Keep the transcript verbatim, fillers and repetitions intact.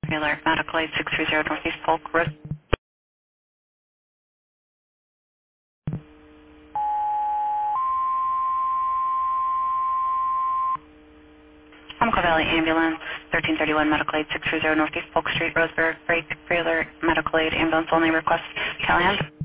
Alert, medical aid six three zero Northeast Polk Road. Umpqua Valley Ambulance, thirteen thirty-one medical aid six three zero Northeast Polk Street, Roseburg, break, pre-alert, medical aid, ambulance only request, Callahan.